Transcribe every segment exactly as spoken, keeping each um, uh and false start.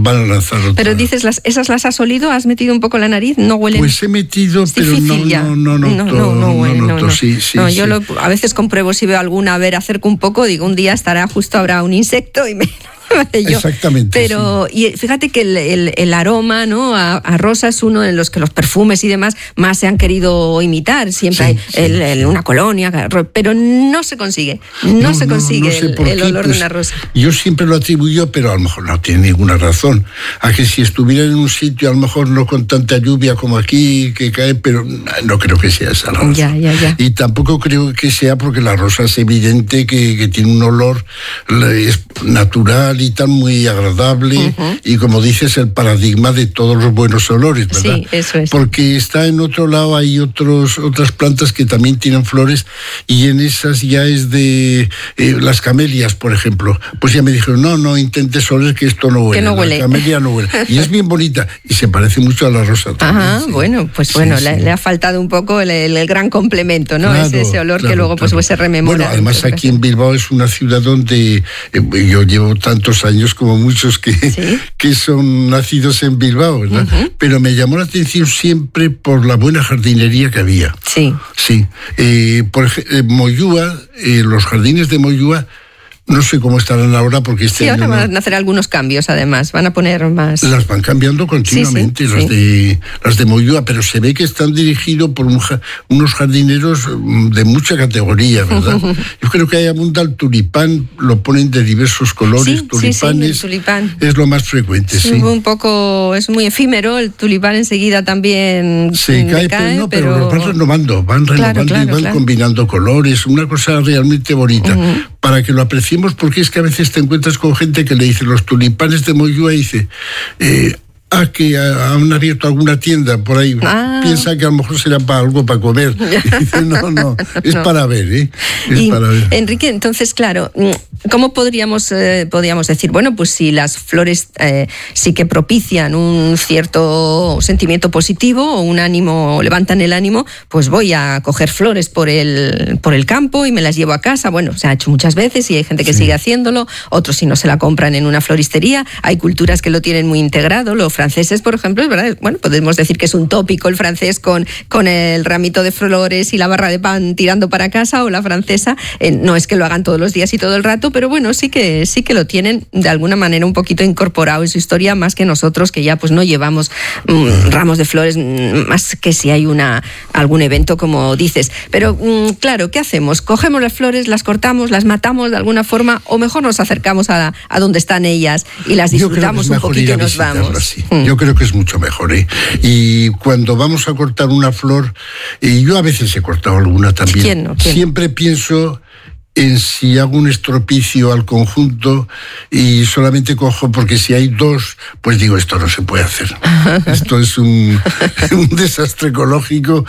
van a lanzar otra. Pero dices, las, ¿esas las has olido? ¿Has metido un poco la nariz? ¿No huelen? Pues he metido, es pero no, no, no, no, no, no, no, huele, no, no, noto, no. sí, sí, no sí. Yo lo, a veces compruebo si veo alguna, a ver, acerco un poco, digo, un día estará, justo habrá un insecto y me... Yo. Exactamente. Pero sí. y fíjate que el, el, el aroma, ¿no? A, a rosa es uno en los que los perfumes y demás más se han querido imitar. Siempre sí, hay sí, el, el, una colonia, pero no se consigue. No, no se consigue no, no sé el, el olor pues, de una rosa. Yo siempre lo atribuyo, pero a lo mejor no tiene ninguna razón, a que si estuviera en un sitio, a lo mejor no con tanta lluvia como aquí, que cae, pero no creo que sea esa la razón. Ya, ya, ya. Y tampoco creo que sea porque la rosa es evidente que, que tiene un olor, es natural y tan muy agradable, uh-huh. y como dices, el paradigma de todos los buenos olores, ¿verdad? Sí, eso es. Porque está en otro lado, hay otros otras plantas que también tienen flores, y en esas ya es de eh, las camelias, por ejemplo. Pues ya me dijeron, no, no intentes oler que esto no huele. Que no huele. La camelia no huele. Y es bien bonita, y se parece mucho a la rosa también. Ajá, sí. bueno, pues sí, bueno, sí. Le, le ha faltado un poco el, el, el gran complemento, ¿no? Claro, ese, ese olor claro, que luego claro. pues se rememora. Bueno, además aquí en Bilbao es una ciudad donde eh, yo llevo tantos años como muchos que, ¿sí? que son nacidos en Bilbao, ¿verdad? Uh-huh. Pero me llamó la atención siempre por la buena jardinería que había. Sí. Sí. Eh, por ejemplo, eh, Moyúa, eh, los jardines de Moyúa, no sé cómo estarán ahora porque este sí, ahora año van no... a hacer algunos cambios, además, van a poner más... Las van cambiando continuamente, sí, sí, las, sí. De, las de Moyúa, pero se ve que están dirigidos por un, unos jardineros de mucha categoría, ¿verdad? Yo creo que hay abunda el tulipán, lo ponen de diversos colores, sí, tulipanes, sí, sí, el tulipán. Es lo más frecuente, sí. sí. Un poco, es muy efímero, el tulipán enseguida también se cae, cae, pero no, pero, pero lo van renovando, van renovando claro, claro, y van claro. combinando colores, una cosa realmente bonita, uh-huh. para que lo apreciemos, porque es que a veces te encuentras con gente que le dice los tulipanes de Moyúa y dice, eh, ah, que han abierto alguna tienda por ahí, ah. piensa que a lo mejor será para algo para comer. Y dice, no, no, es no. para ver, ¿eh? Es y, para ver. Enrique, entonces, claro, ¿cómo podríamos, eh, podríamos decir? Bueno, pues si las flores eh, sí que propician un cierto sentimiento positivo o un ánimo, levantan el ánimo, pues voy a coger flores por el, por el campo y me las llevo a casa. Bueno, se ha hecho muchas veces y hay gente que sí. sigue haciéndolo, otros si no se la compran en una floristería, hay culturas que lo tienen muy integrado, lo franceses, por ejemplo, es verdad, bueno, podemos decir que es un tópico el francés con, con el ramito de flores y la barra de pan tirando para casa, o la francesa, eh, no es que lo hagan todos los días y todo el rato, pero bueno, sí que sí que lo tienen de alguna manera un poquito incorporado en su historia, más que nosotros, que ya pues no llevamos mmm, ramos de flores, mmm, más que si hay una algún evento, como dices. Pero mmm, claro, ¿qué hacemos? ¿Cogemos las flores, las cortamos, las matamos de alguna forma, o mejor nos acercamos a, a donde están ellas y las disfrutamos un poquito y nos vamos? Así. Yo creo que es mucho mejor, ¿eh? Y cuando vamos a cortar una flor, y yo a veces he cortado alguna también, ¿Quién no? ¿Quién? Siempre pienso en si hago un estropicio al conjunto y solamente cojo, porque si hay dos, pues digo, esto no se puede hacer. Esto es un, un desastre ecológico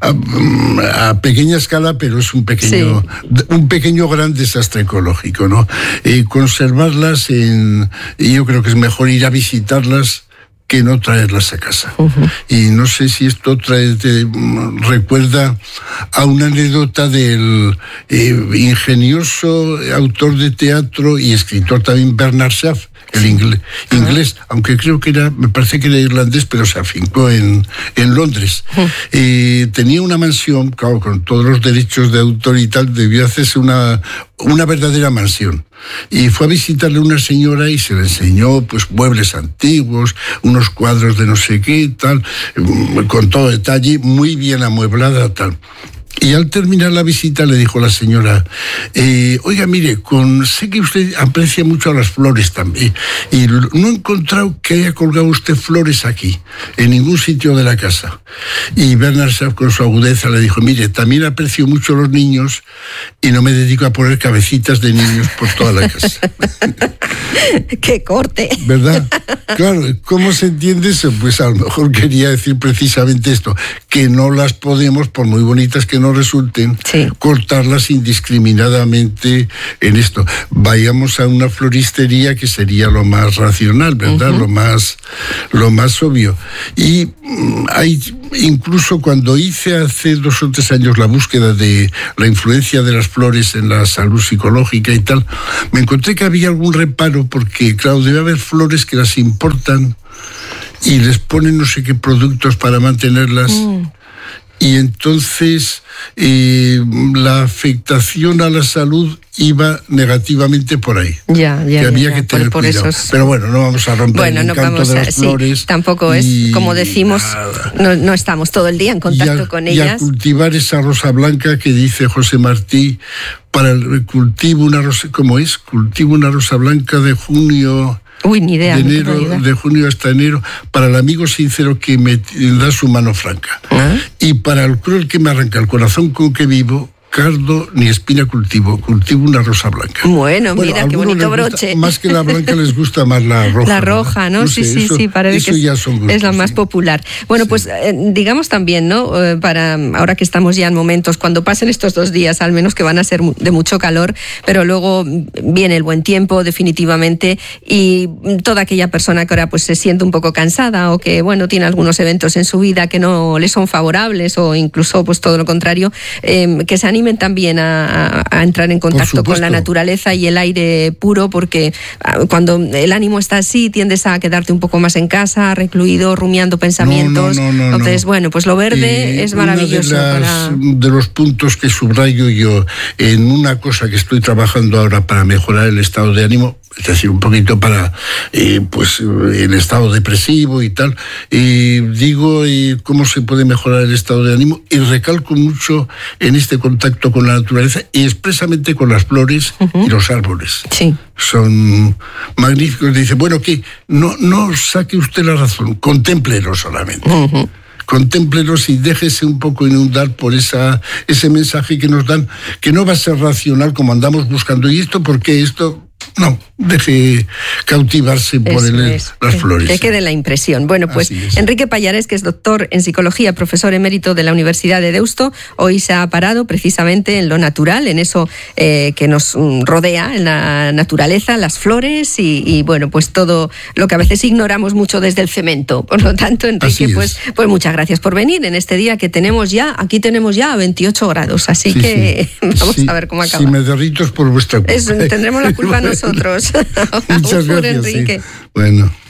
a, a pequeña escala, pero es un pequeño, sí. un pequeño gran desastre ecológico, ¿no? Eh, conservarlas, en, y yo creo que es mejor ir a visitarlas que no traerlas a casa. Uh-huh. Y no sé si esto trae, te, recuerda a una anécdota del eh, ingenioso autor de teatro y escritor también Bernard Shaw, el inglés, uh-huh. inglés, aunque creo que era, me parece que era irlandés, pero se afincó en, en Londres. Uh-huh. Eh, tenía una mansión, claro, con todos los derechos de autor y tal, debió hacerse una, una verdadera mansión. Y fue a visitarle una señora y se le enseñó pues muebles antiguos, unos cuadros de no sé qué, tal, con todo detalle, muy bien amueblada, tal. Y al terminar la visita le dijo la señora, eh, oiga, mire, con, sé que usted aprecia mucho a las flores también, y no he encontrado que haya colgado usted flores aquí, en ningún sitio de la casa. Y Bernard Shaw, con su agudeza, le dijo, mire, también aprecio mucho a los niños y no me dedico a poner cabecitas de niños por toda la casa. ¡Qué corte! ¿Verdad? Claro, ¿cómo se entiende eso? Pues a lo mejor quería decir precisamente esto, que no las podemos, por muy bonitas que no no resulten, sí. cortarlas indiscriminadamente en esto. Vayamos a una floristería, que sería lo más racional, ¿verdad? Uh-huh. Lo más, lo más obvio. Y hay, incluso cuando hice hace dos o tres años la búsqueda de la influencia de las flores en la salud psicológica y tal, me encontré que había algún reparo, porque claro, debe haber flores que las importan y les ponen no sé qué productos para mantenerlas. Mm. Y entonces eh, la afectación a la salud iba negativamente por ahí. Ya, ya, que había ya, que tener por, por cuidado. Esos... Pero bueno, no vamos a romper bueno, el no encanto vamos de a, las flores. Sí, tampoco es, como decimos, no, no estamos todo el día en contacto a, con ellas. Y a cultivar esa rosa blanca que dice José Martí, para el cultivo una rosa, ¿cómo es? Cultivo una rosa blanca de junio... Uy, ni idea. De, enero, de junio hasta enero, para el amigo sincero que me da su mano franca. ¿Ah? Y para el cruel que me arranca el corazón con que vivo, cardo ni espina cultivo, cultivo una rosa blanca. Bueno, bueno mira, qué bonito broche. Gusta, más que la blanca les gusta más la roja. La roja, ¿no? no sí, sé, sí, eso, sí, parece eso que ya es, son gustos, es la más sí. popular. Bueno, sí. pues eh, digamos también, ¿no? Eh, para ahora que estamos ya en momentos, cuando pasen estos dos días, al menos que van a ser de mucho calor, pero luego viene el buen tiempo, definitivamente, y toda aquella persona que ahora pues se siente un poco cansada o que, bueno, tiene algunos eventos en su vida que no le son favorables o incluso pues todo lo contrario, eh, que se animen también a A, a entrar en contacto con la naturaleza y el aire puro, porque cuando el ánimo está así tiendes a quedarte un poco más en casa, recluido, rumiando pensamientos. No, no, no, no, Entonces, no. bueno, pues lo verde eh, es maravilloso. Una de, las, para... de los puntos que subrayo yo en una cosa que estoy trabajando ahora para mejorar el estado de ánimo, es decir, un poquito para eh, pues el estado depresivo y tal, eh, digo eh, cómo se puede mejorar el estado de ánimo, y recalco mucho en este contacto con la naturaleza y expresamente con las flores uh-huh. y los árboles. Sí. Son magníficos. Dice, bueno, ¿qué? No, no saque usted la razón, contémplelo solamente. Uh-huh. Contémplelos y déjese un poco inundar por esa, ese mensaje que nos dan, que no va a ser racional como andamos buscando. ¿Y esto por qué? Esto... No, deje cautivarse por el, es, las que, flores. Que quede la impresión. Bueno, pues Enrique Pallares, que es doctor en psicología, profesor emérito de la Universidad de Deusto, hoy se ha parado precisamente en lo natural, en eso eh, que nos rodea, en la naturaleza, las flores y, y, bueno, pues todo lo que a veces ignoramos mucho desde el cemento. Por lo tanto, Enrique, pues, pues muchas gracias por venir en este día que tenemos ya, aquí tenemos ya veintiocho grados, así sí, que sí. vamos sí, a ver cómo acaba. Si me derrito es por vuestra culpa. Es, tendremos la culpa nosotros. Muchas gracias, Enrique. Sí. Bueno.